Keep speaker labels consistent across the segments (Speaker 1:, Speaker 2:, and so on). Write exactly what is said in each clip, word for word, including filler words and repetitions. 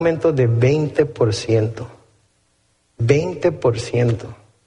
Speaker 1: aumento de veinte por ciento. veinte por ciento.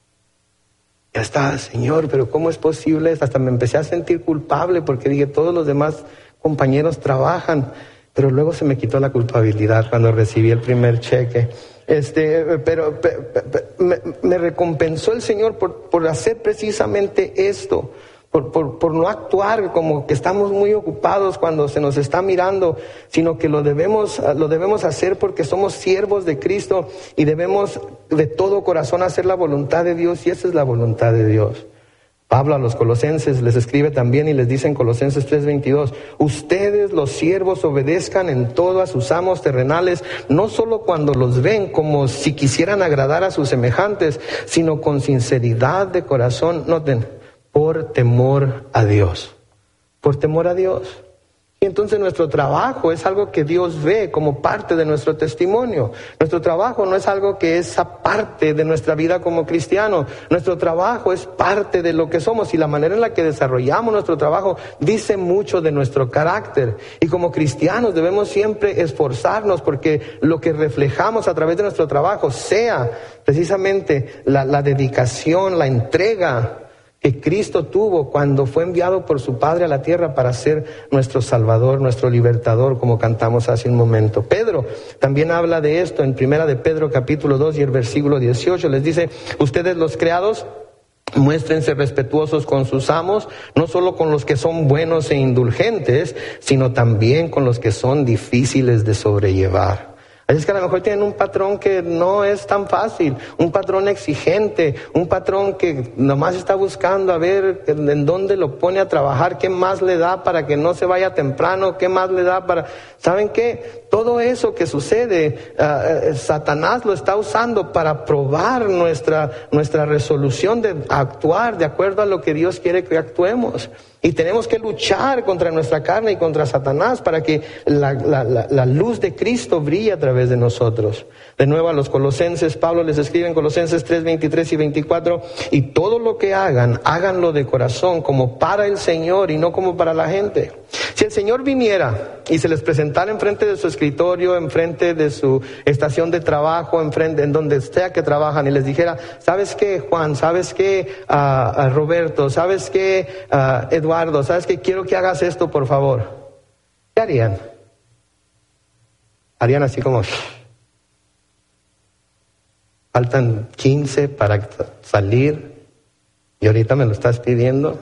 Speaker 1: Ya está, Señor, pero ¿cómo es posible? Hasta me empecé a sentir culpable porque dije, todos los demás compañeros trabajan, pero luego se me quitó la culpabilidad cuando recibí el primer cheque. Este, pero pe, pe, pe, me, me recompensó el Señor por, por hacer precisamente esto. Por, por, por no actuar como que estamos muy ocupados cuando se nos está mirando, sino que lo debemos, lo debemos hacer porque somos siervos de Cristo y debemos de todo corazón hacer la voluntad de Dios, y esa es la voluntad de Dios. Pablo a los colosenses les escribe también y les dice en Colosenses tres veintidós, ustedes los siervos obedezcan en todo a sus amos terrenales, no solo cuando los ven como si quisieran agradar a sus semejantes, sino con sinceridad de corazón, noten, por temor a Dios, por temor a Dios. Y entonces nuestro trabajo es algo que Dios ve como parte de nuestro testimonio. Nuestro trabajo no es algo que es aparte de nuestra vida como cristianos. Nuestro trabajo es parte de lo que somos, y la manera en la que desarrollamos nuestro trabajo dice mucho de nuestro carácter. Y como cristianos debemos siempre esforzarnos porque lo que reflejamos a través de nuestro trabajo sea precisamente la, la dedicación, la entrega que Cristo tuvo cuando fue enviado por su Padre a la tierra para ser nuestro Salvador, nuestro libertador, como cantamos hace un momento. Pedro también habla de esto en Primera de Pedro capítulo dos y el versículo dieciocho. Les dice, ustedes los criados, muéstrense respetuosos con sus amos, no solo con los que son buenos e indulgentes, sino también con los que son difíciles de sobrellevar. Así es que a lo mejor tienen un patrón que no es tan fácil, un patrón exigente, un patrón que nomás está buscando a ver en dónde lo pone a trabajar, qué más le da para que no se vaya temprano, qué más le da para... ¿Saben qué? Todo eso que sucede, uh, Satanás lo está usando para probar nuestra, nuestra resolución de actuar de acuerdo a lo que Dios quiere que actuemos. Y tenemos que luchar contra nuestra carne y contra Satanás para que la, la, la, la luz de Cristo brille a través de nosotros. De nuevo a los colosenses, Pablo les escribe en Colosenses tres veintitrés y veinticuatro, y todo lo que hagan, háganlo de corazón, como para el Señor y no como para la gente. Si el Señor viniera y se les presentara enfrente de su escritorio, enfrente de su estación de trabajo, enfrente, en donde sea que trabajan, y les dijera, ¿sabes qué, Juan? ¿Sabes qué, uh, uh, Roberto? ¿Sabes qué, uh, Eduardo? ¿Sabes qué? Quiero que hagas esto, por favor. ¿Qué harían? Harían así como, faltan quince para salir y ahorita me lo estás pidiendo.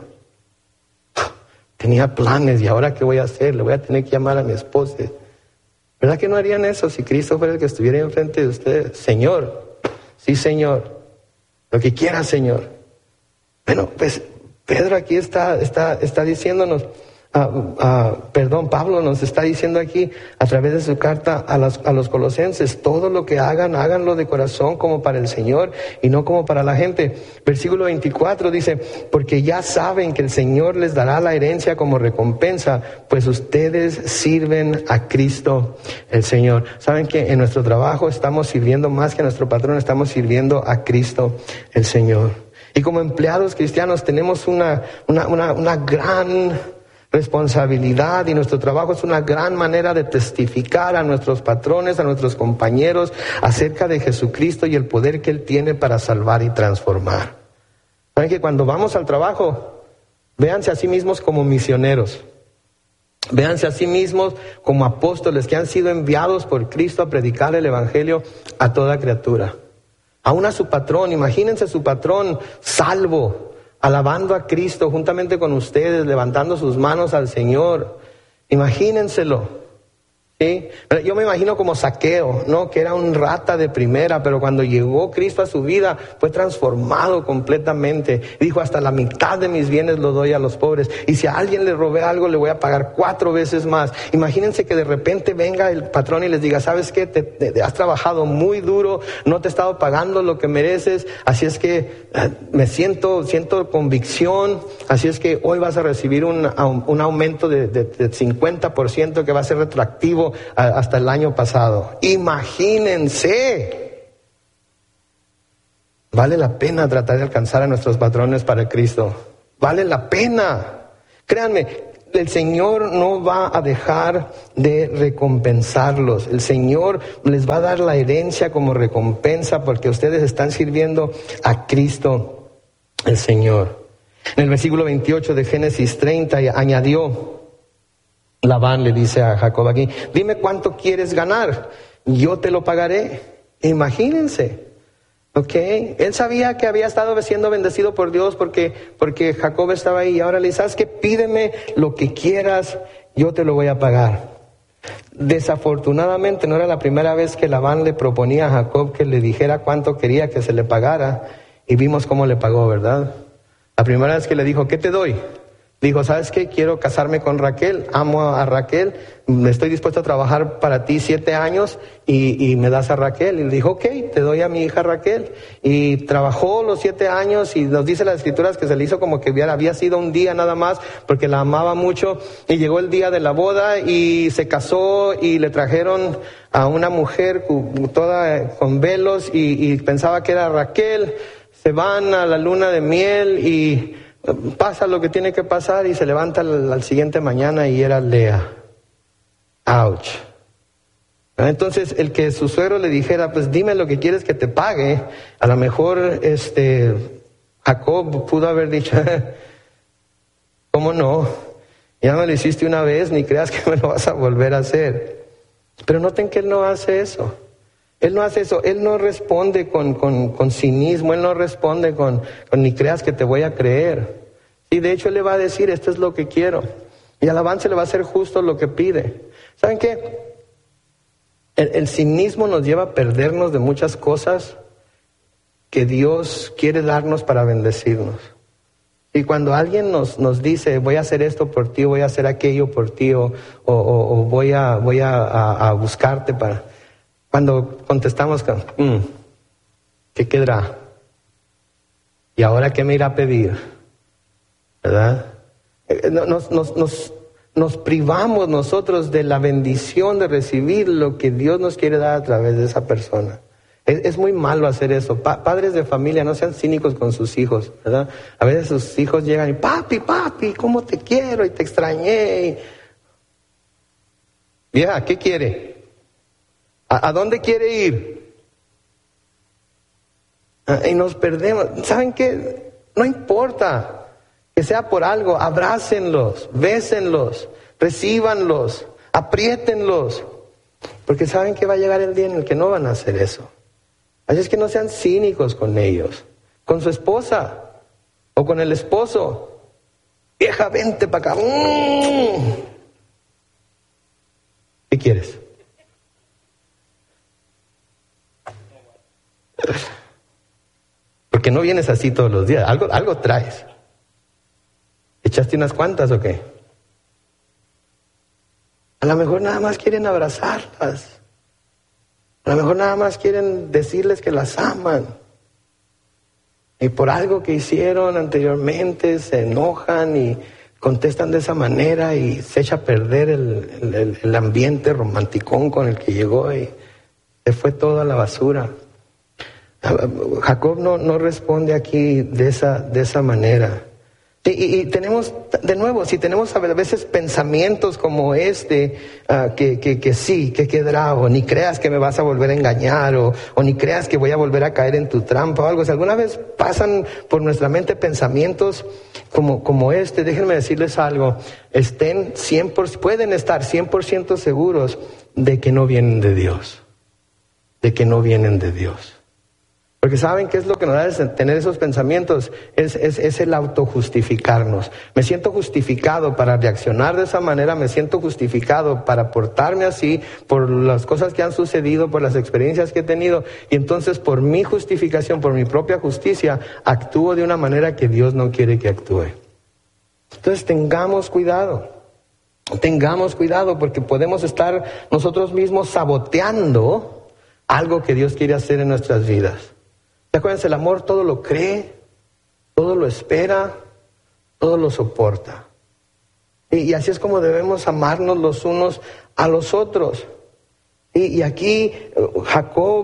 Speaker 1: Tenía planes y ahora ¿qué voy a hacer? Le voy a tener que llamar a mi esposa. ¿Verdad que no harían eso si Cristo fuera el que estuviera enfrente de ustedes? Señor, sí Señor, lo que quiera Señor. Bueno, pues Pedro aquí está, está, está diciéndonos, uh, uh, perdón, Pablo nos está diciendo aquí a través de su carta a, las, a los colosenses, todo lo que hagan, háganlo de corazón como para el Señor y no como para la gente. Versículo veinticuatro dice, porque ya saben que el Señor les dará la herencia como recompensa, pues ustedes sirven a Cristo el Señor. Saben que en nuestro trabajo estamos sirviendo más que a nuestro patrón, estamos sirviendo a Cristo el Señor. Y como empleados cristianos tenemos una, una, una, una gran responsabilidad, y nuestro trabajo es una gran manera de testificar a nuestros patrones, a nuestros compañeros acerca de Jesucristo y el poder que Él tiene para salvar y transformar. Saben que cuando vamos al trabajo, véanse a sí mismos como misioneros. Véanse a sí mismos como apóstoles que han sido enviados por Cristo a predicar el Evangelio a toda criatura. Aún a su patrón, imagínense su patrón salvo, alabando a Cristo juntamente con ustedes, levantando sus manos al Señor. Imagínenselo. ¿Sí? Yo me imagino como Zaqueo, ¿no? Que era un rata de primera, pero cuando llegó Cristo a su vida fue transformado completamente. Dijo, hasta la mitad de mis bienes lo doy a los pobres, y si a alguien le robé algo le voy a pagar cuatro veces más. Imagínense que de repente venga el patrón y les diga, ¿sabes qué? Te, te, has trabajado muy duro, no te he estado pagando lo que mereces, así es que me siento, siento convicción, así es que hoy vas a recibir un, un aumento de, de, de cincuenta por ciento que va a ser retroactivo hasta el año pasado. Imagínense. Vale la pena tratar de alcanzar a nuestros patrones para Cristo. Vale la pena. Créanme, el Señor no va a dejar de recompensarlos. El Señor les va a dar la herencia como recompensa porque ustedes están sirviendo a Cristo el Señor. En el versículo veintiocho de Génesis treinta añadió, Labán le dice a Jacob aquí, dime cuánto quieres ganar, yo te lo pagaré. Imagínense. Ok, él sabía que había estado siendo bendecido por Dios porque, porque Jacob estaba ahí. Y ahora le dice, ¿sabes qué? Pídeme lo que quieras, yo te lo voy a pagar. Desafortunadamente no era la primera vez que Labán le proponía a Jacob que le dijera cuánto quería que se le pagara. Y vimos cómo le pagó, ¿verdad? La primera vez que le dijo, ¿qué te doy? Dijo, ¿sabes qué? Quiero casarme con Raquel, amo a Raquel, estoy dispuesto a trabajar para ti siete años y, y me das a Raquel. Y le dijo, ok, te doy a mi hija Raquel. Y trabajó los siete años y nos dice las escrituras que se le hizo como que había, había sido un día nada más porque la amaba mucho. Y llegó el día de la boda y se casó y le trajeron a una mujer toda con velos y, y pensaba que era Raquel. Se van a la luna de miel y pasa lo que tiene que pasar y se levanta al, al siguiente mañana y era Lea. Ouch. Entonces el que su suegro le dijera, pues dime lo que quieres que te pague, a lo mejor este Jacob pudo haber dicho, ¿cómo no? Ya me lo hiciste una vez, ni creas que me lo vas a volver a hacer. Pero noten que él no hace eso. Él no hace eso, él no responde con, con, con cinismo, él no responde con, con ni creas que te voy a creer. Y de hecho él le va a decir, esto es lo que quiero. Y al avance le va a hacer justo lo que pide. ¿Saben qué? El, el cinismo nos lleva a perdernos de muchas cosas que Dios quiere darnos para bendecirnos. Y cuando alguien nos, nos dice, voy a hacer esto por ti, voy a hacer aquello por ti, o, o, o voy, a, voy a, a, a buscarte para... Cuando contestamos, mm, ¿qué quedará? ¿Y ahora qué me irá a pedir? ¿Verdad? Nos, nos, nos, nos privamos nosotros de la bendición de recibir lo que Dios nos quiere dar a través de esa persona. Es, es muy malo hacer eso. Pa- padres de familia, no sean cínicos con sus hijos, ¿verdad? A veces sus hijos llegan y, papi, papi, ¿cómo te quiero? Y te extrañé. Vieja, ¿qué quiere? ¿A dónde quiere ir? Y nos perdemos. ¿Saben qué? No importa que sea por algo, abrácenlos, bésenlos, recíbanlos, apriétenlos. Porque saben que va a llegar el día en el que no van a hacer eso. Así es que no sean cínicos con ellos, con su esposa o con el esposo. Vieja, vente para acá. ¡Mm! ¿Qué quieres? Porque no vienes así todos los días, algo, algo traes. ¿Echaste unas cuantas o qué? A lo mejor nada más quieren abrazarlas. A lo mejor nada más quieren decirles que las aman. Y por algo que hicieron anteriormente se enojan y contestan de esa manera y se echa a perder el, el, el ambiente romanticón con el que llegó y se fue todo a la basura. Jacob no, no responde aquí de esa, de esa manera. Y, y, y tenemos, de nuevo, si tenemos a veces pensamientos como este, uh, que, que, que sí, que quedará, o ni creas que me vas a volver a engañar, o, o ni creas que voy a volver a caer en tu trampa o algo. Si alguna vez pasan por nuestra mente pensamientos como, como este, déjenme decirles algo, estén cien por ciento, pueden estar cien por ciento seguros de que no vienen de Dios, de que no vienen de Dios. Porque ¿saben qué es lo que nos da tener esos pensamientos? Es, es, es el autojustificarnos. Me siento justificado para reaccionar de esa manera, me siento justificado para portarme así por las cosas que han sucedido, por las experiencias que he tenido. Y entonces por mi justificación, por mi propia justicia, actúo de una manera que Dios no quiere que actúe. Entonces tengamos cuidado. Tengamos cuidado porque podemos estar nosotros mismos saboteando algo que Dios quiere hacer en nuestras vidas. Acuérdense, el amor todo lo cree, todo lo espera, todo lo soporta. Y, y así es como debemos amarnos los unos a los otros. Y, y aquí Jacob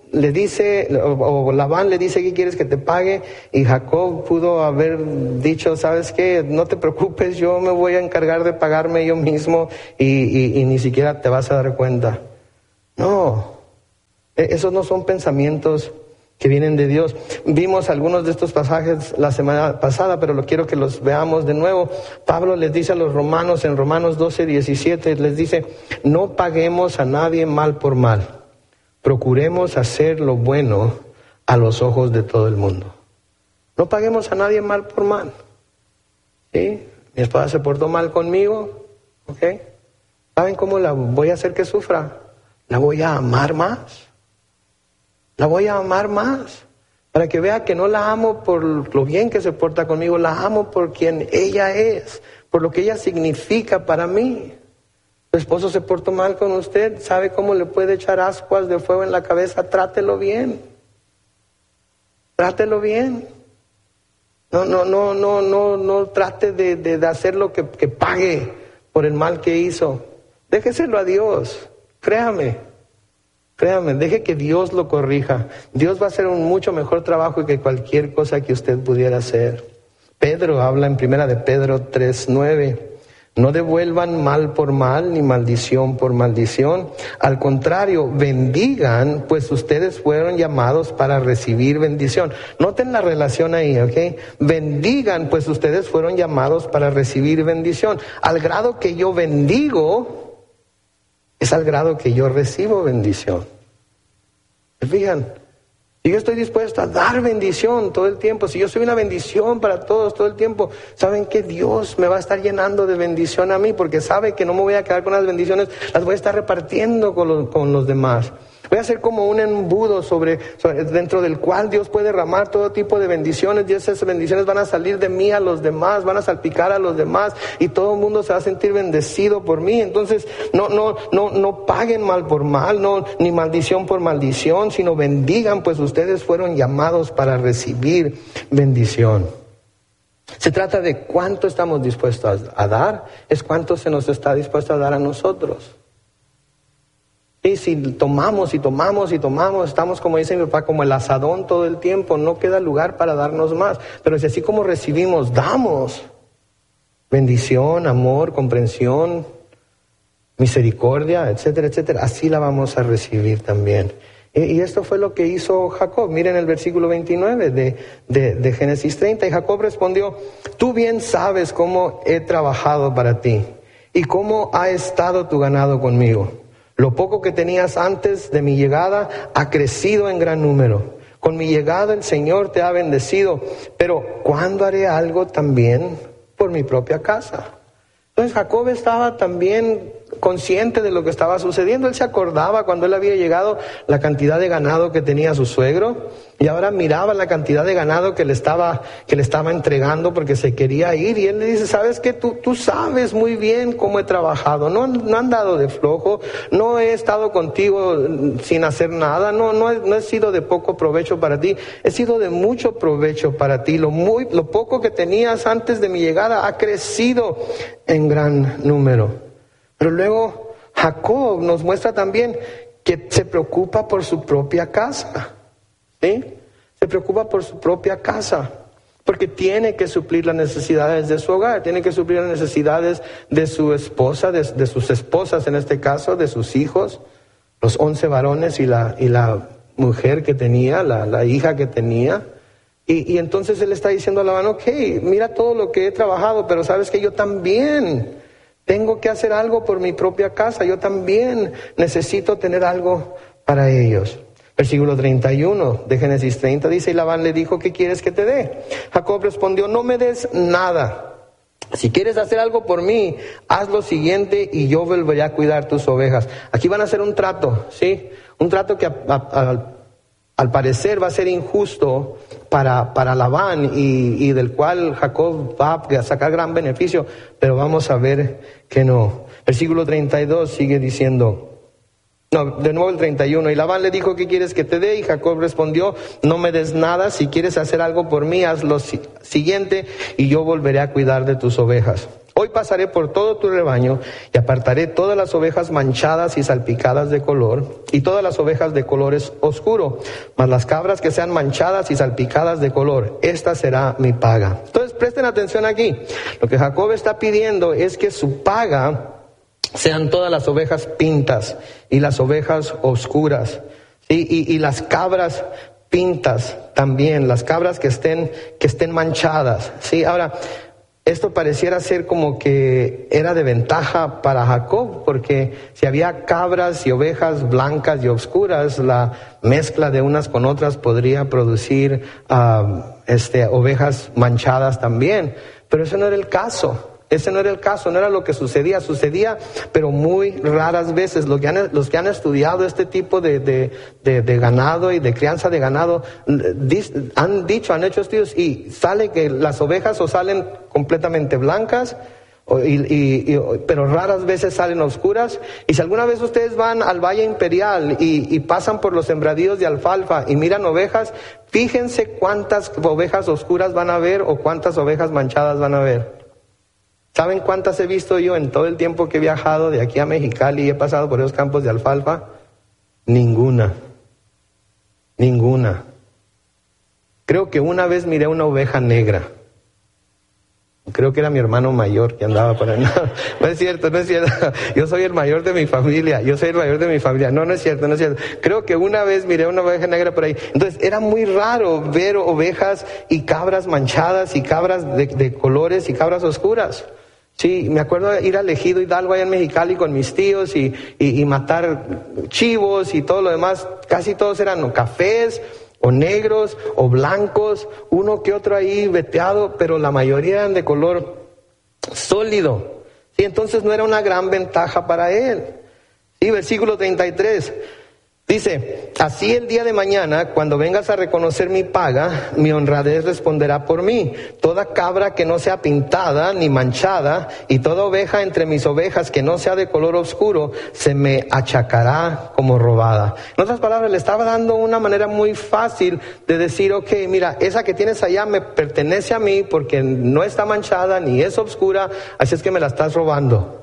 Speaker 1: le dice, o, o Labán le dice, ¿qué quieres que te pague? Y Jacob pudo haber dicho, ¿sabes qué? No te preocupes, yo me voy a encargar de pagarme yo mismo y, y, y ni siquiera te vas a dar cuenta. No, esos no son pensamientos que vienen de Dios. Vimos algunos de estos pasajes la semana pasada, pero lo quiero que los veamos de nuevo. Pablo les dice a los romanos en Romanos doce, diecisiete, les dice, no paguemos a nadie mal por mal. Procuremos hacer lo bueno a los ojos de todo el mundo. No paguemos a nadie mal por mal. ¿Sí? Mi esposa se portó mal conmigo. ¿Ok? ¿Saben cómo la voy a hacer que sufra? La voy a amar más. La voy a amar más, para que vea que no la amo por lo bien que se porta conmigo, la amo por quien ella es, por lo que ella significa para mí. Su esposo se portó mal con usted, ¿sabe cómo le puede echar ascuas de fuego en la cabeza? Trátelo bien. Trátelo bien. No, no, no, no, no, no trate de, de, de hacer lo que, que pague por el mal que hizo. Déjeselo a Dios, créame. Créame, deje que Dios lo corrija. Dios va a hacer un mucho mejor trabajo que cualquier cosa que usted pudiera hacer. Pedro habla en primera de Pedro tres, nueve. No devuelvan mal por mal, ni maldición por maldición. Al contrario, bendigan, pues ustedes fueron llamados para recibir bendición. Noten la relación ahí, ¿ok? Bendigan, pues ustedes fueron llamados para recibir bendición. Al grado que yo bendigo, es al grado que yo recibo bendición. ¿Se fijan? Si yo estoy dispuesto a dar bendición todo el tiempo, si yo soy una bendición para todos todo el tiempo, ¿saben que Dios me va a estar llenando de bendición a mí? Porque sabe que no me voy a quedar con las bendiciones, las voy a estar repartiendo con los, con los demás. Voy a ser como un embudo sobre, sobre, dentro del cual Dios puede derramar todo tipo de bendiciones, y esas bendiciones van a salir de mí a los demás, van a salpicar a los demás, y todo el mundo se va a sentir bendecido por mí. Entonces, no, no, no, no paguen mal por mal, no, ni maldición por maldición, sino bendigan, pues ustedes fueron llamados para recibir bendición. Se trata de cuánto estamos dispuestos a, a dar, es cuánto se nos está dispuesto a dar a nosotros. Y si tomamos y tomamos y tomamos, estamos, como dice mi papá, como el asadón todo el tiempo, no queda lugar para darnos más. Pero si así como recibimos, damos bendición, amor, comprensión, misericordia, etcétera, etcétera, así la vamos a recibir también. Y, y esto fue lo que hizo Jacob. Miren el versículo veintinueve de, de, de Génesis treinta. Y Jacob respondió, tú bien sabes cómo he trabajado para ti y cómo ha estado tu ganado conmigo. Lo poco que tenías antes de mi llegada ha crecido en gran número. Con mi llegada el Señor te ha bendecido. Pero ¿cuándo haré algo también por mi propia casa? Entonces Jacob estaba también consciente de lo que estaba sucediendo. Él se acordaba cuando él había llegado la cantidad de ganado que tenía su suegro, y ahora miraba la cantidad de ganado que le estaba, que le estaba entregando porque se quería ir, y él le dice, ¿sabes qué? Tú, tú sabes muy bien cómo he trabajado, no, no han dado de flojo, no he estado contigo sin hacer nada, no, no, he, no he sido de poco provecho para ti, he sido de mucho provecho para ti. Lo, muy, lo poco que tenías antes de mi llegada ha crecido en gran número. Pero luego Jacob nos muestra también que se preocupa por su propia casa. ¿Sí? Se preocupa por su propia casa, porque tiene que suplir las necesidades de su hogar, tiene que suplir las necesidades de su esposa, de, de sus esposas en este caso, de sus hijos, los once varones y la, y la mujer que tenía, la, la hija que tenía. Y, y entonces él está diciendo a Labán, ok, mira todo lo que he trabajado, pero sabes que yo también tengo que hacer algo por mi propia casa, yo también necesito tener algo para ellos. Versículo treinta y uno de Génesis treinta dice, y Labán le dijo, ¿qué quieres que te dé? Jacob respondió, no me des nada. Si quieres hacer algo por mí, haz lo siguiente y yo volveré a cuidar tus ovejas. Aquí van a hacer un trato, ¿sí? Un trato que a, a, a, al parecer va a ser injusto para, para Labán y, y del cual Jacob va a sacar gran beneficio, pero vamos a ver que no. Versículo treinta y dos sigue diciendo, no, de nuevo el treinta y uno, y Labán le dijo, ¿qué quieres que te dé? Y Jacob respondió, no me des nada, si quieres hacer algo por mí, haz lo si- siguiente y yo volveré a cuidar de tus ovejas. Hoy pasaré por todo tu rebaño y apartaré todas las ovejas manchadas y salpicadas de color y todas las ovejas de colores oscuro, mas las cabras que sean manchadas y salpicadas de color, esta será mi paga. Entonces presten atención aquí. Lo que Jacob está pidiendo es que su paga sean todas las ovejas pintas y las ovejas oscuras, ¿sí? y, y las cabras pintas también, las cabras que estén, que estén manchadas, ¿sí? Ahora, esto pareciera ser como que era de ventaja para Jacob, porque si había cabras y ovejas blancas y oscuras, la mezcla de unas con otras podría producir uh, este, ovejas manchadas también. Pero eso no era el caso. Ese no era el caso, no era lo que sucedía. Sucedía, pero muy raras veces. Los que han, los que han estudiado este tipo de, de, de, de ganado y de crianza de ganado, han dicho, han hecho estudios y sale que las ovejas o salen completamente blancas, o, y, y, y, pero raras veces salen oscuras. Y si alguna vez ustedes van al Valle Imperial y, y pasan por los sembradíos de alfalfa y miran ovejas, fíjense cuántas ovejas oscuras van a ver o cuántas ovejas manchadas van a ver. ¿Saben cuántas he visto yo en todo el tiempo que he viajado de aquí a Mexicali y he pasado por esos campos de alfalfa? Ninguna. Ninguna. Creo que una vez miré una oveja negra. Creo que era mi hermano mayor que andaba por ahí. No, no es cierto, no es cierto. Yo soy el mayor de mi familia. Yo soy el mayor de mi familia. No, no es cierto, no es cierto. Creo que una vez miré una oveja negra por ahí. Entonces era muy raro ver ovejas y cabras manchadas y cabras de, de colores y cabras oscuras. Sí, me acuerdo de ir al Ejido Hidalgo allá en Mexicali con mis tíos y, y, y matar chivos y todo lo demás. Casi todos eran o cafés o negros o blancos, uno que otro ahí veteado, pero la mayoría eran de color sólido. Y entonces no era una gran ventaja para él. Y versículo treinta y tres. Dice, así el día de mañana, cuando vengas a reconocer mi paga, mi honradez responderá por mí. Toda cabra que no sea pintada ni manchada, y toda oveja entre mis ovejas que no sea de color oscuro, se me achacará como robada. En otras palabras, le estaba dando una manera muy fácil de decir, ok, mira, esa que tienes allá me pertenece a mí porque no está manchada ni es oscura, así es que me la estás robando.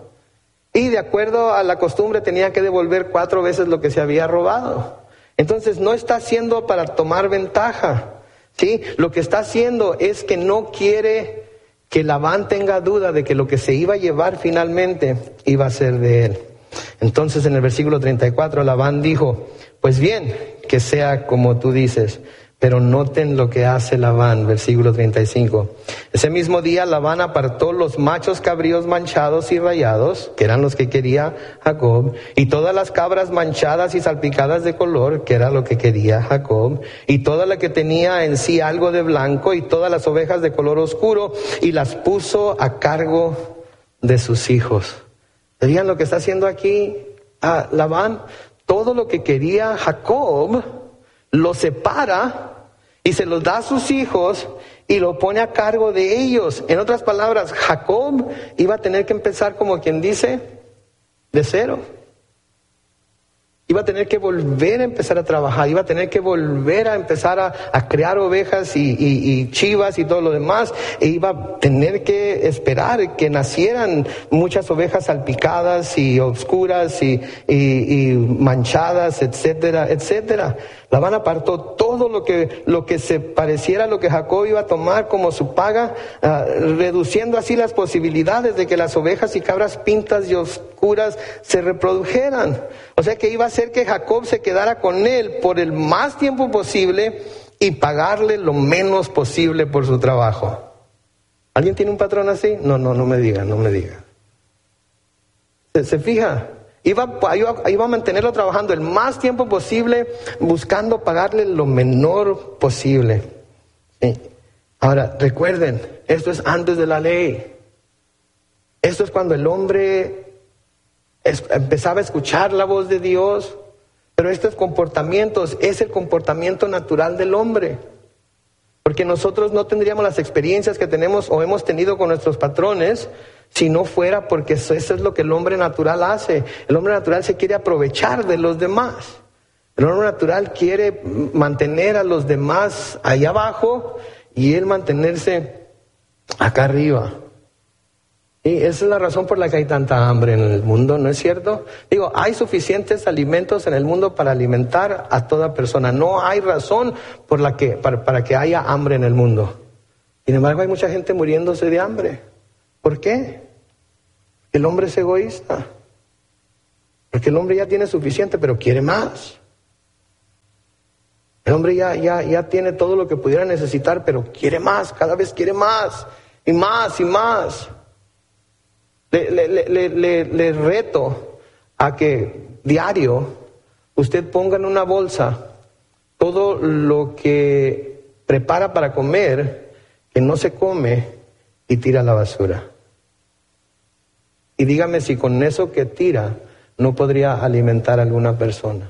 Speaker 1: Y de acuerdo a la costumbre tenía que devolver cuatro veces lo que se había robado. Entonces no está haciendo para tomar ventaja, ¿sí? Lo que está haciendo es que no quiere que Labán tenga duda de que lo que se iba a llevar finalmente iba a ser de él. Entonces en el versículo treinta y cuatro Labán dijo, pues bien, que sea como tú dices. Pero noten lo que hace Labán, versículo treinta y cinco. Ese mismo día Labán apartó los machos cabríos manchados y rayados, que eran los que quería Jacob, y todas las cabras manchadas y salpicadas de color, que era lo que quería Jacob, y toda la que tenía en sí algo de blanco, y todas las ovejas de color oscuro, y las puso a cargo de sus hijos. ¿Veían lo que está haciendo aquí ah, Labán? Todo lo que quería Jacob lo separa y se los da a sus hijos y lo pone a cargo de ellos. En otras palabras, Jacob iba a tener que empezar, como quien dice, de cero. Iba a tener que volver a empezar a trabajar, iba a tener que volver a empezar a, a crear ovejas y, y, y chivas y todo lo demás, e iba a tener que esperar que nacieran muchas ovejas salpicadas y oscuras y, y, y manchadas, etcétera, etcétera. Labán apartó todo lo que, lo que se pareciera a lo que Jacob iba a tomar como su paga, uh, reduciendo así las posibilidades de que las ovejas y cabras pintas y oscuras se reprodujeran. O sea que iba a hacer que Jacob se quedara con él por el más tiempo posible y pagarle lo menos posible por su trabajo. ¿Alguien tiene un patrón así? No, no, no me diga, no me diga. ¿Se, se fija? Iba, iba, iba a mantenerlo trabajando el más tiempo posible, buscando pagarle lo menor posible. Sí. Ahora, recuerden, esto es antes de la ley. Esto es cuando el hombre es, empezaba a escuchar la voz de Dios, pero estos comportamientos es el comportamiento natural del hombre. Porque nosotros no tendríamos las experiencias que tenemos o hemos tenido con nuestros patrones si no fuera porque eso, eso es lo que el hombre natural hace. El hombre natural se quiere aprovechar de los demás. El hombre natural quiere mantener a los demás allá abajo y él mantenerse acá arriba. Y esa es la razón por la que hay tanta hambre en el mundo, ¿no es cierto? Digo, hay suficientes alimentos en el mundo para alimentar a toda persona. No hay razón por la que, para, para que haya hambre en el mundo. Sin embargo, hay mucha gente muriéndose de hambre. ¿Por qué? El hombre es egoísta. Porque el hombre ya tiene suficiente, pero quiere más. El hombre ya, ya, ya tiene todo lo que pudiera necesitar, pero quiere más, cada vez quiere más, y más, y más. Le, le, le, le, le reto a que diario usted ponga en una bolsa todo lo que prepara para comer, que no se come, y tira a la basura. Y dígame si con eso que tira no podría alimentar a alguna persona.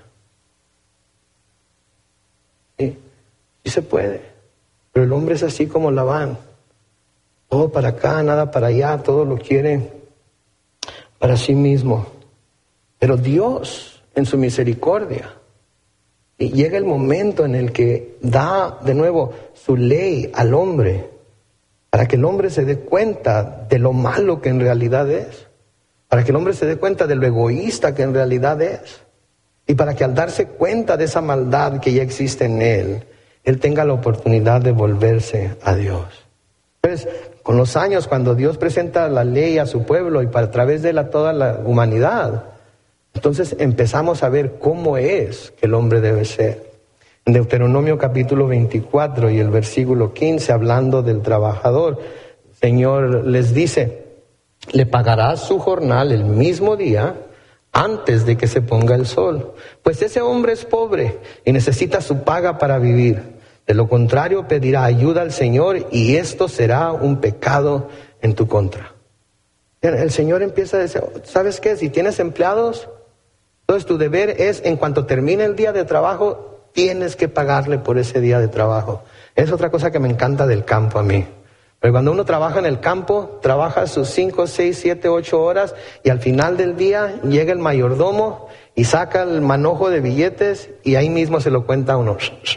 Speaker 1: Sí, sí se puede. Pero el hombre es así como Labán. Todo para acá, nada para allá, todo lo quiere para sí mismo. Pero Dios, en su misericordia, y llega el momento en el que da de nuevo su ley al hombre, para que el hombre se dé cuenta de lo malo que en realidad es, para que el hombre se dé cuenta de lo egoísta que en realidad es, y para que al darse cuenta de esa maldad que ya existe en él, él tenga la oportunidad de volverse a Dios. Entonces, con los años, cuando Dios presenta la ley a su pueblo y para a través de él a toda la humanidad, entonces empezamos a ver cómo es que el hombre debe ser. En Deuteronomio capítulo veinticuatro y el versículo quince, hablando del trabajador, el Señor les dice: le pagarás su jornal el mismo día antes de que se ponga el sol, pues ese hombre es pobre y necesita su paga para vivir. De lo contrario, pedirá ayuda al Señor y esto será un pecado en tu contra. El Señor empieza a decir, ¿sabes qué? Si tienes empleados, entonces tu deber es, en cuanto termine el día de trabajo, tienes que pagarle por ese día de trabajo. Es otra cosa que me encanta del campo a mí. Pero cuando uno trabaja en el campo, trabaja sus cinco, seis, siete, ocho horas y al final del día llega el mayordomo y saca el manojo de billetes y ahí mismo se lo cuenta a uno.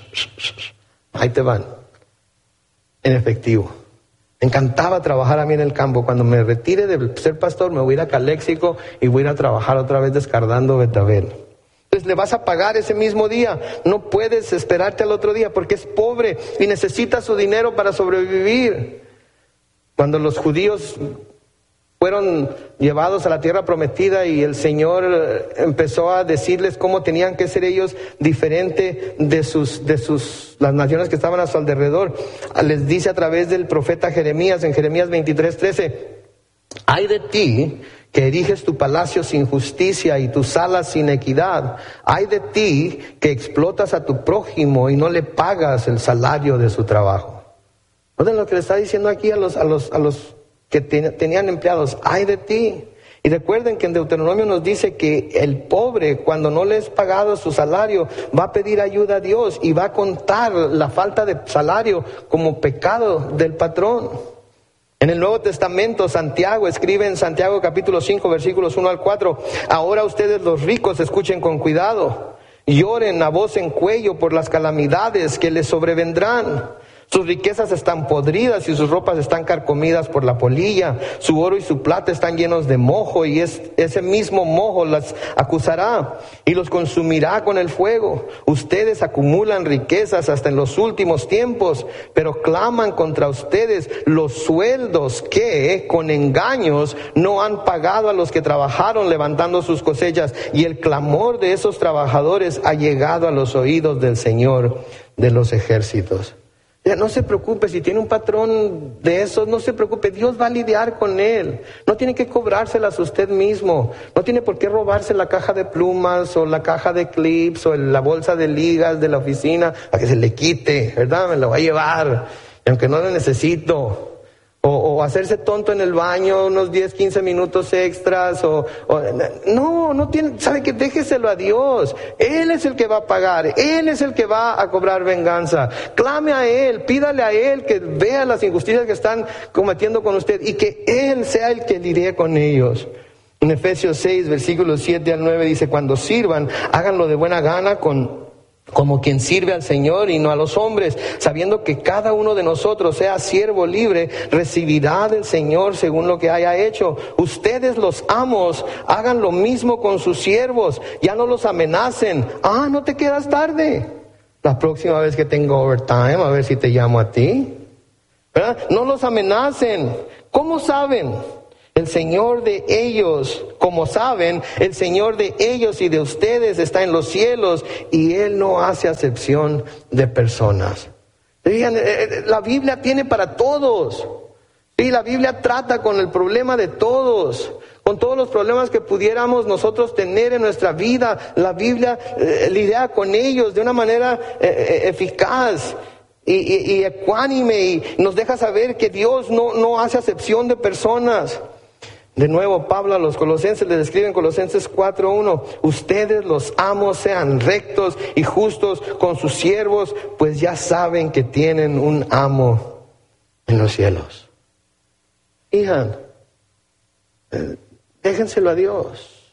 Speaker 1: Ahí te van, en efectivo. Me encantaba trabajar a mí en el campo. Cuando me retire de ser pastor, me voy a ir a Caléxico y voy a ir a trabajar otra vez descardando betabel. Entonces le vas a pagar ese mismo día. No puedes esperarte al otro día porque es pobre y necesita su dinero para sobrevivir. Cuando los judíos fueron llevados a la tierra prometida y el Señor empezó a decirles cómo tenían que ser ellos diferente de sus, de sus, las naciones que estaban a su alrededor, les dice a través del profeta Jeremías, en Jeremías veintitrés, trece, ay de ti que eriges tu palacio sin justicia y tus salas sin equidad, ay de ti que explotas a tu prójimo y no le pagas el salario de su trabajo. ¿Noten lo que le está diciendo aquí a los, a los, a los que ten, tenían empleados? ¡Ay de ti! Y recuerden que en Deuteronomio nos dice que el pobre, cuando no le es pagado su salario, va a pedir ayuda a Dios y va a contar la falta de salario como pecado del patrón. En el Nuevo Testamento, Santiago escribe en Santiago capítulo cinco, versículos uno al cuatro, ahora ustedes los ricos escuchen con cuidado, lloren a voz en cuello por las calamidades que les sobrevendrán. Sus riquezas están podridas y sus ropas están carcomidas por la polilla. Su oro y su plata están llenos de mojo y es, ese mismo mojo las acusará y los consumirá con el fuego. Ustedes acumulan riquezas hasta en los últimos tiempos, pero claman contra ustedes los sueldos que con engaños no han pagado a los que trabajaron levantando sus cosechas. Y el clamor de esos trabajadores ha llegado a los oídos del Señor de los ejércitos. No se preocupe, si tiene un patrón de esos, no se preocupe, Dios va a lidiar con él. No tiene que cobrárselas usted mismo. No tiene por qué robarse la caja de plumas o la caja de clips o la bolsa de ligas de la oficina a que se le quite, ¿verdad? Me lo va a llevar, aunque no lo necesito. O, o hacerse tonto en el baño unos diez, quince minutos extras. O, o, no, no tiene, sabe que déjeselo a Dios. Él es el que va a pagar. Él es el que va a cobrar venganza. Clame a Él, pídale a Él que vea las injusticias que están cometiendo con usted y que Él sea el que lidie con ellos. En Efesios seis, versículos siete al nueve dice, cuando sirvan, háganlo de buena gana con como quien sirve al Señor y no a los hombres, sabiendo que cada uno de nosotros, sea siervo libre, recibirá del Señor según lo que haya hecho. Ustedes, los amos, hagan lo mismo con sus siervos, ya no los amenacen. Ah, no te quedas tarde. La próxima vez que tengo overtime, a ver si te llamo a ti. ¿Verdad? No los amenacen. ¿Cómo saben? El Señor de ellos, como saben, el Señor de ellos y de ustedes está en los cielos y Él no hace acepción de personas. Digan, la Biblia tiene para todos. Sí, la Biblia trata con el problema de todos, con todos los problemas que pudiéramos nosotros tener en nuestra vida. La Biblia eh, lidia con ellos de una manera eh, eficaz y, y, y ecuánime, y nos deja saber que Dios no, no hace acepción de personas. De nuevo, Pablo a los colosenses les escribe en Colosenses cuatro uno, ustedes los amos sean rectos y justos con sus siervos, pues ya saben que tienen un amo en los cielos. Hija, eh, déjenselo a Dios,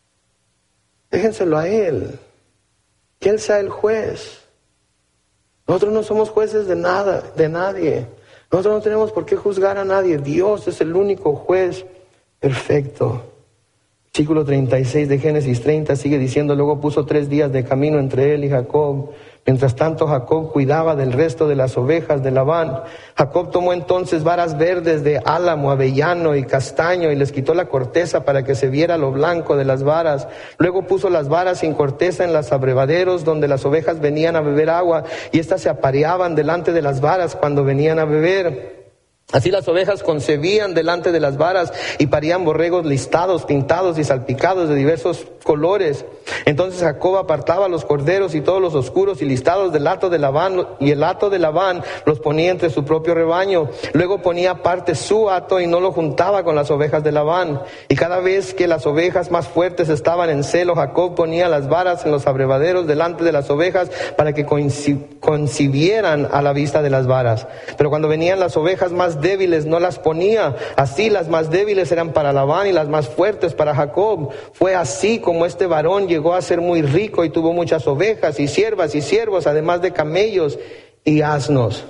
Speaker 1: déjenselo a Él, que Él sea el juez. Nosotros no somos jueces de nada, de nadie. Nosotros no tenemos por qué juzgar a nadie. Dios es el único juez perfecto. Versículo treinta y seis de Génesis treinta sigue diciendo, luego puso tres días de camino entre él y Jacob. Mientras tanto Jacob cuidaba del resto de las ovejas de Labán. Jacob tomó entonces varas verdes de álamo, avellano y castaño y les quitó la corteza para que se viera lo blanco de las varas. Luego puso las varas sin corteza en los abrevaderos donde las ovejas venían a beber agua y éstas se apareaban delante de las varas cuando venían a beber. Así las ovejas concebían delante de las varas y parían borregos listados, pintados y salpicados de diversos colores. Entonces Jacob apartaba los corderos y todos los oscuros y listados del hato de Labán, y el hato de Labán los ponía entre su propio rebaño. Luego ponía aparte su hato y no lo juntaba con las ovejas de Labán. Y cada vez que las ovejas más fuertes estaban en celo, Jacob ponía las varas en los abrevaderos delante de las ovejas para que concibieran a la vista de las varas. Pero cuando venían las ovejas más débiles no las ponía. Así las más débiles eran para Labán y las más fuertes para Jacob. Fue así como este varón llegó a ser muy rico y tuvo muchas ovejas y siervas y siervos, además de camellos y asnos.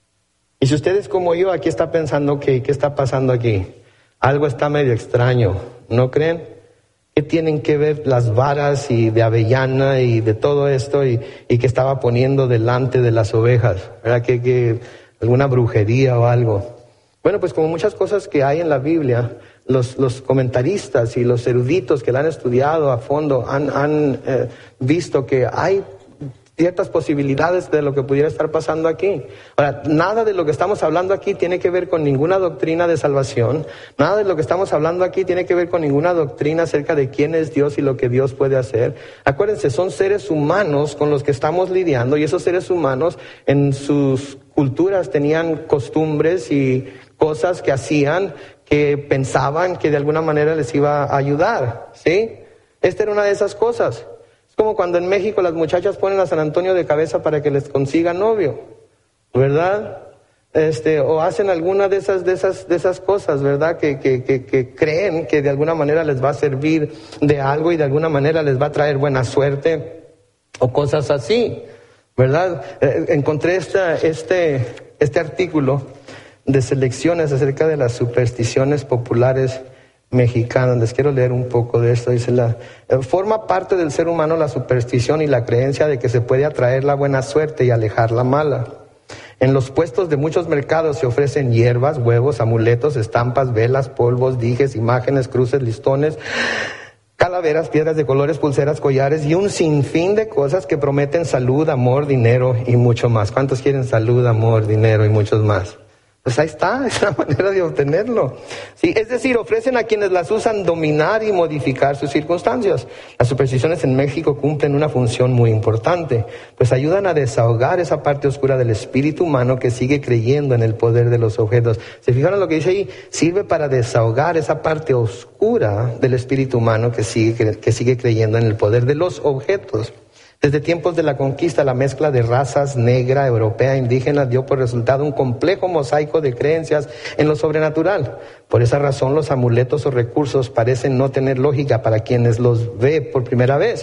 Speaker 1: Y si ustedes como yo aquí está pensando que ¿qué está pasando aquí? Algo está medio extraño, ¿no creen? ¿Qué tienen que ver las varas y de avellana y de todo esto y, y que estaba poniendo delante de las ovejas? ¿Verdad que, que alguna brujería o algo? Bueno, pues como muchas cosas que hay en la Biblia, los, los comentaristas y los eruditos que la han estudiado a fondo han, han eh, visto que hay ciertas posibilidades de lo que pudiera estar pasando aquí. Ahora, nada de lo que estamos hablando aquí tiene que ver con ninguna doctrina de salvación, nada de lo que estamos hablando aquí tiene que ver con ninguna doctrina acerca de quién es Dios y lo que Dios puede hacer. Acuérdense, son seres humanos con los que estamos lidiando y esos seres humanos en sus culturas tenían costumbres y cosas que hacían que pensaban que de alguna manera les iba a ayudar, ¿sí? Esta era una de esas cosas. Es como cuando en México las muchachas ponen a San Antonio de cabeza para que les consiga novio, ¿verdad? Este, o hacen alguna de esas, de esas, de esas cosas, ¿verdad? Que, que, que, que creen que de alguna manera les va a servir de algo y de alguna manera les va a traer buena suerte o cosas así, ¿verdad? Eh, encontré esta, este, este artículo de selecciones acerca de las supersticiones populares mexicanas. Les quiero leer un poco de esto. Dice, la, forma parte del ser humano la superstición y la creencia de que se puede atraer la buena suerte y alejar la mala. En los puestos de muchos mercados se ofrecen hierbas, huevos, amuletos, estampas, velas, polvos, dijes, imágenes, cruces, listones, calaveras, piedras de colores, pulseras, collares y un sinfín de cosas que prometen salud, amor, dinero y mucho más. ¿Cuántos quieren salud, amor, dinero y muchos más? Pues ahí está, es una manera de obtenerlo. Sí, es decir, ofrecen a quienes las usan dominar y modificar sus circunstancias. Las supersticiones en México cumplen una función muy importante, pues ayudan a desahogar esa parte oscura del espíritu humano que sigue creyendo en el poder de los objetos. ¿Se fijaron en lo que dice ahí? Sirve para desahogar esa parte oscura del espíritu humano que sigue, que sigue creyendo en el poder de los objetos. Desde tiempos de la conquista, la mezcla de razas negra, europea, indígena dio por resultado un complejo mosaico de creencias en lo sobrenatural. Por esa razón, los amuletos o recursos parecen no tener lógica para quienes los ve por primera vez.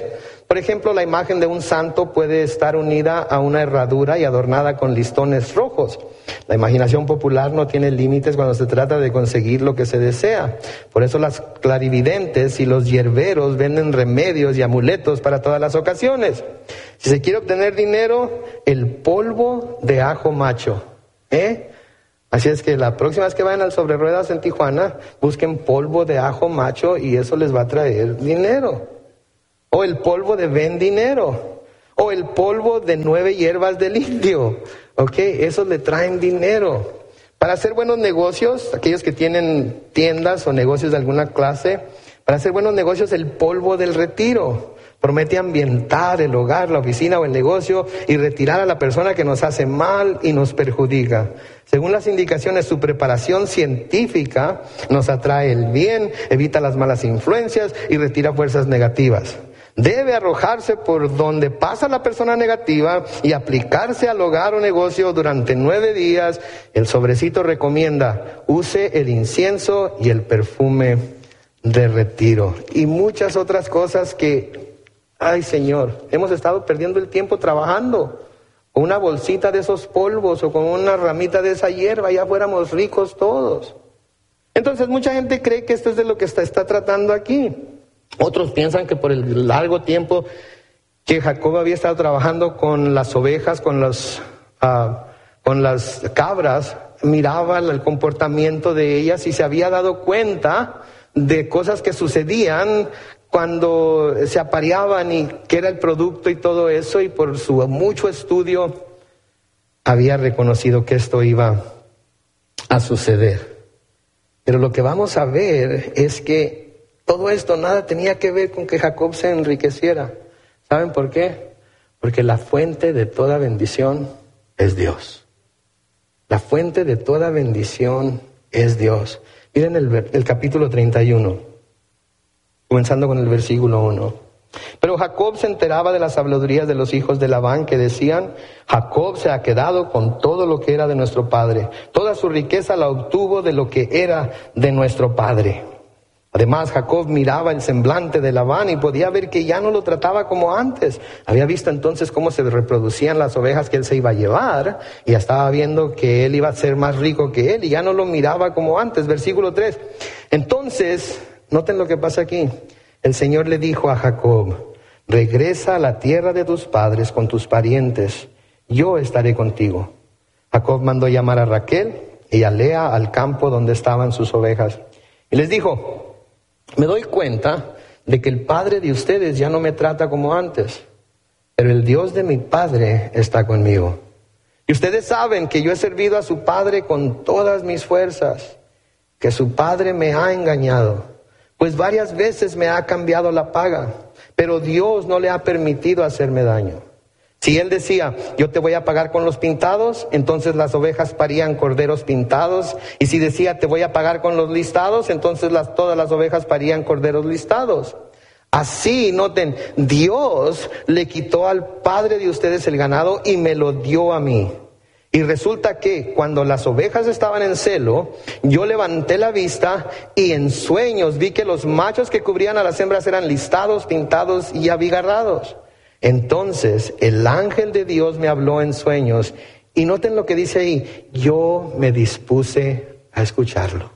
Speaker 1: Por ejemplo, la imagen de un santo puede estar unida a una herradura y adornada con listones rojos. La imaginación popular no tiene límites cuando se trata de conseguir lo que se desea. Por eso las clarividentes y los hierberos venden remedios y amuletos para todas las ocasiones. Si se quiere obtener dinero, el polvo de ajo macho. ¿Eh? Así es que la próxima vez que vayan al Sobre Ruedas en Tijuana, busquen polvo de ajo macho y eso les va a traer dinero. O el polvo de ven dinero. O el polvo de nueve hierbas del indio. Ok, esos le traen dinero. Para hacer buenos negocios, aquellos que tienen tiendas o negocios de alguna clase, para hacer buenos negocios, el polvo del retiro. Promete ambientar el hogar, la oficina o el negocio y retirar a la persona que nos hace mal y nos perjudica. Según las indicaciones, su preparación científica nos atrae el bien, evita las malas influencias y retira fuerzas negativas. Debe arrojarse por donde pasa la persona negativa y aplicarse al hogar o negocio durante nueve días. El sobrecito recomienda, use el incienso y el perfume de retiro. Y muchas otras cosas que, ay Señor, hemos estado perdiendo el tiempo trabajando con una bolsita de esos polvos o con una ramita de esa hierba, ya fuéramos ricos todos. Entonces mucha gente cree que esto es de lo que está, está tratando aquí. Otros piensan que por el largo tiempo que Jacob había estado trabajando con las ovejas, con las, uh, con las cabras, miraba el comportamiento de ellas y se había dado cuenta de cosas que sucedían cuando se apareaban y qué era el producto y todo eso, y por su mucho estudio había reconocido que esto iba a suceder. Pero lo que vamos a ver es que todo esto nada tenía que ver con que Jacob se enriqueciera. ¿Saben por qué? Porque la fuente de toda bendición es Dios. La fuente de toda bendición es Dios. Miren el, el capítulo treinta y uno, comenzando con el versículo uno. Pero Jacob se enteraba de las habladurías de los hijos de Labán que decían, Jacob se ha quedado con todo lo que era de nuestro padre. Toda su riqueza la obtuvo de lo que era de nuestro padre. Además, Jacob miraba el semblante de Labán y podía ver que ya no lo trataba como antes. Había visto entonces cómo se reproducían las ovejas que él se iba a llevar y ya estaba viendo que él iba a ser más rico que él y ya no lo miraba como antes. Versículo tres. Entonces, noten lo que pasa aquí. El Señor le dijo a Jacob, regresa a la tierra de tus padres con tus parientes. Yo estaré contigo. Jacob mandó llamar a Raquel y a Lea al campo donde estaban sus ovejas. Y les dijo, me doy cuenta de que el padre de ustedes ya no me trata como antes, pero el Dios de mi padre está conmigo. Y ustedes saben que yo he servido a su padre con todas mis fuerzas, que su padre me ha engañado, pues varias veces me ha cambiado la paga, pero Dios no le ha permitido hacerme daño. Si él decía, yo te voy a pagar con los pintados, entonces las ovejas parían corderos pintados. Y si decía, te voy a pagar con los listados, entonces las, todas las ovejas parían corderos listados. Así, noten, Dios le quitó al padre de ustedes el ganado y me lo dio a mí. Y resulta que cuando las ovejas estaban en celo, yo levanté la vista y en sueños vi que los machos que cubrían a las hembras eran listados, pintados y abigarrados. Entonces el ángel de Dios me habló en sueños y noten lo que dice ahí, yo me dispuse a escucharlo.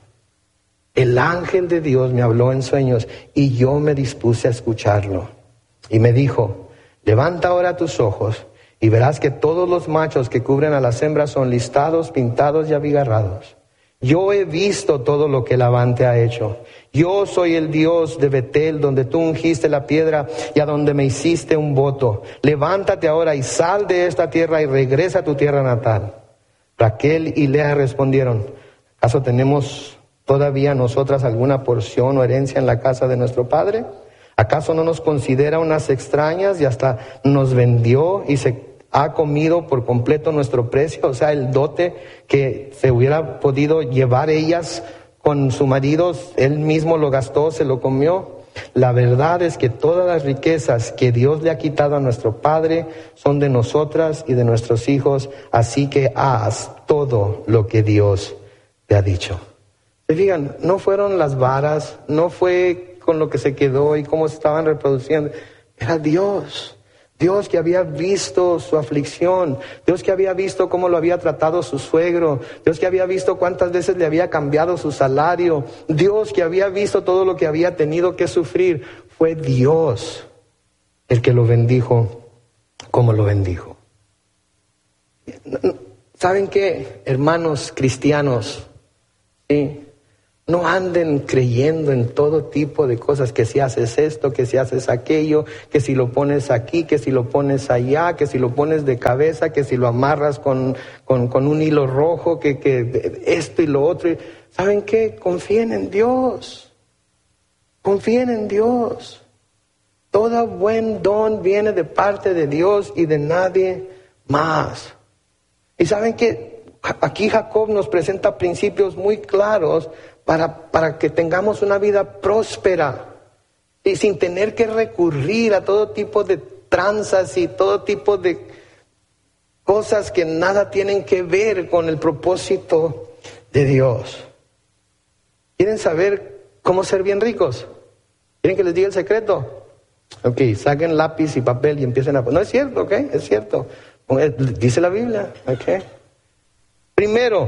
Speaker 1: El ángel de Dios me habló en sueños y yo me dispuse a escucharlo. Y me dijo, levanta ahora tus ojos y verás que todos los machos que cubren a las hembras son listados, pintados y abigarrados. Yo he visto todo lo que Labán te ha hecho. Yo soy el Dios de Betel, donde tú ungiste la piedra y a donde me hiciste un voto. Levántate ahora y sal de esta tierra y regresa a tu tierra natal. Raquel y Lea respondieron, ¿acaso tenemos todavía nosotras alguna porción o herencia en la casa de nuestro padre? ¿Acaso no nos considera unas extrañas y hasta nos vendió y se ha comido por completo nuestro precio? O sea, el dote que se hubiera podido llevar ellas con su marido, él mismo lo gastó, se lo comió. La verdad es que todas las riquezas que Dios le ha quitado a nuestro Padre son de nosotras y de nuestros hijos, así que haz todo lo que Dios te ha dicho. Se fijan, no fueron las varas, no fue con lo que se quedó y cómo se estaban reproduciendo. Era Dios. Dios que había visto su aflicción, Dios que había visto cómo lo había tratado su suegro, Dios que había visto cuántas veces le había cambiado su salario, Dios que había visto todo lo que había tenido que sufrir. Fue Dios el que lo bendijo como lo bendijo. ¿Saben qué, hermanos cristianos? ¿Sí? No anden creyendo en todo tipo de cosas, que si haces esto, que si haces aquello, que si lo pones aquí, que si lo pones allá, que si lo pones de cabeza, que si lo amarras con, con, con un hilo rojo, que, que esto y lo otro. ¿Saben qué? Confíen en Dios. Confíen en Dios. Todo buen don viene de parte de Dios y de nadie más. Y saben que aquí Jacob nos presenta principios muy claros para, para que tengamos una vida próspera y sin tener que recurrir a todo tipo de tranzas y todo tipo de cosas que nada tienen que ver con el propósito de Dios. ¿Quieren saber cómo ser bien ricos? ¿Quieren que les diga el secreto? Ok, saquen lápiz y papel y empiecen a... No es cierto, ok, es cierto. Dice la Biblia, ok. Primero,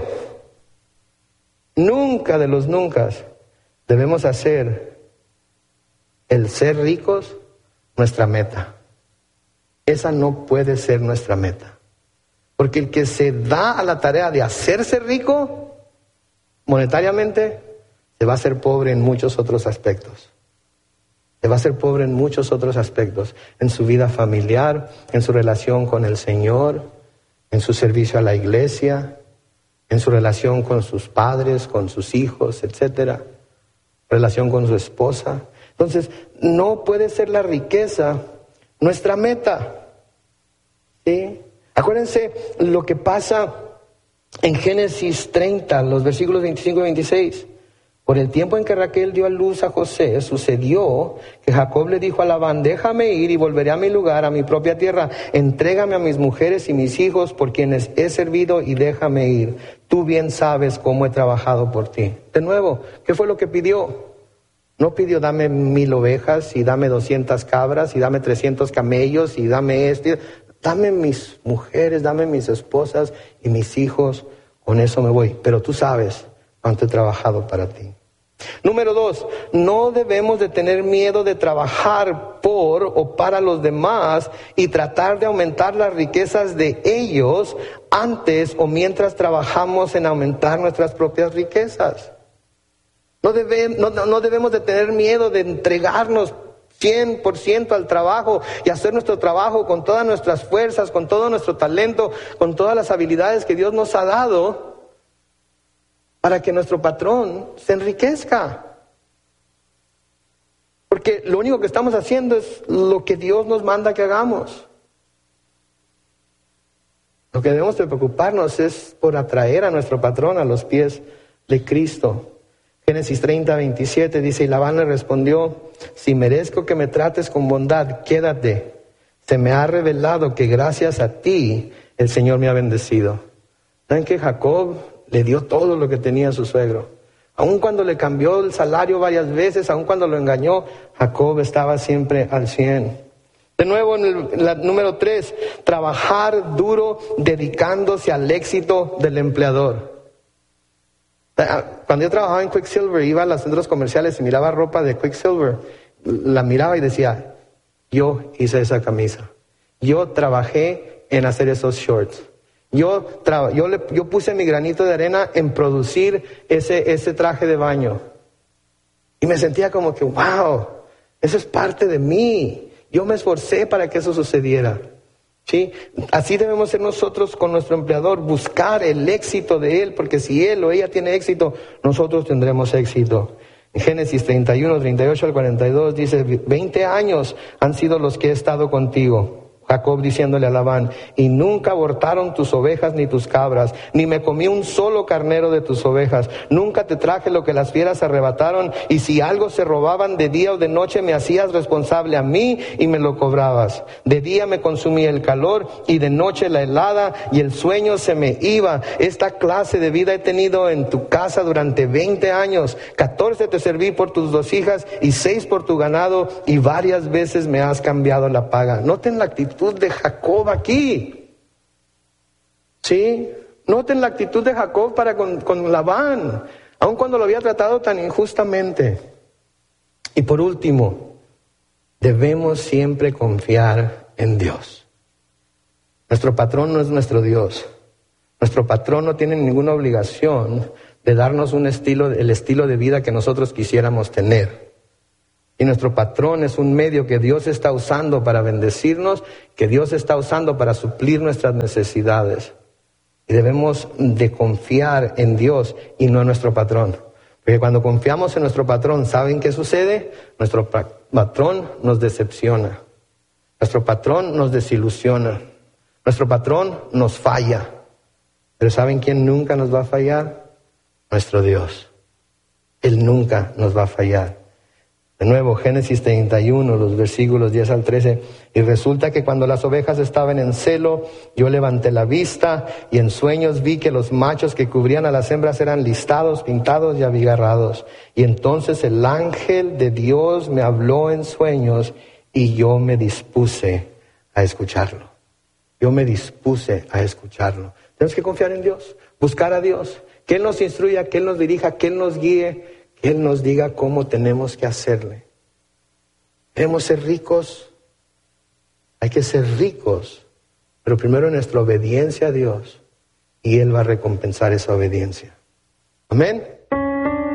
Speaker 1: nunca de los nunca debemos hacer el ser ricos nuestra meta. Esa no puede ser nuestra meta. Porque el que se da a la tarea de hacerse rico monetariamente, se va a hacer pobre en muchos otros aspectos. Se va a ser pobre en muchos otros aspectos, en su vida familiar, en su relación con el Señor, en su servicio a la iglesia, en su relación con sus padres, con sus hijos, etcétera, relación con su esposa. Entonces, no puede ser la riqueza nuestra meta. ¿Sí? Acuérdense lo que pasa en Génesis treinta, los versículos veinticinco y veintiséis. Por el tiempo en que Raquel dio a luz a José, sucedió que Jacob le dijo a Labán: déjame ir y volveré a mi lugar, a mi propia tierra. Entrégame a mis mujeres y mis hijos por quienes he servido y déjame ir. Tú bien sabes cómo he trabajado por ti. De nuevo, ¿qué fue lo que pidió? No pidió dame mil ovejas y dame doscientas cabras y dame trescientos camellos y dame este. Dame mis mujeres, dame mis esposas y mis hijos. Con eso me voy. Pero tú sabes cuánto he trabajado para ti. Número dos, no debemos de tener miedo de trabajar por o para los demás y tratar de aumentar las riquezas de ellos antes o mientras trabajamos en aumentar nuestras propias riquezas. No, debe, no, no debemos de tener miedo de entregarnos cien por ciento al trabajo y hacer nuestro trabajo con todas nuestras fuerzas, con todo nuestro talento, con todas las habilidades que Dios nos ha dado, para que nuestro patrón se enriquezca. Porque lo único que estamos haciendo es lo que Dios nos manda que hagamos. Lo que debemos de preocuparnos es por atraer a nuestro patrón a los pies de Cristo. Génesis treinta, veintisiete dice: y Labán le respondió: si merezco que me trates con bondad, quédate. Se me ha revelado que gracias a ti el Señor me ha bendecido. ¿Saben que Jacob le dio todo lo que tenía a su suegro? Aun cuando le cambió el salario varias veces, aun cuando lo engañó, Jacob estaba siempre al cien. De nuevo, en el la, número tres, trabajar duro dedicándose al éxito del empleador. Cuando yo trabajaba en Quicksilver, iba a los centros comerciales y miraba ropa de Quicksilver, la miraba y decía: yo hice esa camisa, yo trabajé en hacer esos shorts. Yo, tra- yo, le, yo puse mi granito de arena en producir ese, ese traje de baño. Y me sentía como que, wow, eso es parte de mí. Yo me esforcé para que eso sucediera. ¿Sí? Así debemos ser nosotros con nuestro empleador, buscar el éxito de él, porque si él o ella tiene éxito, nosotros tendremos éxito. En Génesis treinta y uno, treinta y ocho al cuarenta y dos dice: veinte años han sido los que he estado contigo. Jacob diciéndole a Labán, y nunca abortaron tus ovejas ni tus cabras, ni me comí un solo carnero de tus ovejas, nunca te traje lo que las fieras arrebataron, y si algo se robaban de día o de noche me hacías responsable a mí y me lo cobrabas. De día me consumía el calor y de noche la helada y el sueño se me iba. Esta clase de vida he tenido en tu casa durante veinte años, catorce te serví por tus dos hijas y seis por tu ganado, y varias veces me has cambiado la paga. Noten la actitud de Jacob aquí. ¿Sí? Noten la actitud de Jacob para con, con Labán, aun cuando lo había tratado tan injustamente. Y por último, debemos siempre confiar en Dios. Nuestro patrón no es nuestro Dios. Nuestro patrón no tiene ninguna obligación de darnos un estilo, el estilo de vida que nosotros quisiéramos tener. Y nuestro patrón es un medio que Dios está usando para bendecirnos, que Dios está usando para suplir nuestras necesidades. Y debemos de confiar en Dios y no en nuestro patrón. Porque cuando confiamos en nuestro patrón, ¿saben qué sucede? Nuestro patrón nos decepciona. Nuestro patrón nos desilusiona. Nuestro patrón nos falla. Pero ¿saben quién nunca nos va a fallar? Nuestro Dios. Él nunca nos va a fallar. De nuevo, Génesis treinta y uno, los versículos diez al trece. Y resulta que cuando las ovejas estaban en celo, yo levanté la vista y en sueños vi que los machos que cubrían a las hembras eran listados, pintados y abigarrados. Y entonces el ángel de Dios me habló en sueños y yo me dispuse a escucharlo. Yo me dispuse a escucharlo. Tenemos que confiar en Dios, buscar a Dios, que Él nos instruya, que Él nos dirija, que Él nos guíe, que Él nos diga cómo tenemos que hacerle. Queremos ser ricos, hay que ser ricos, pero primero en nuestra obediencia a Dios, y Él va a recompensar esa obediencia. Amén.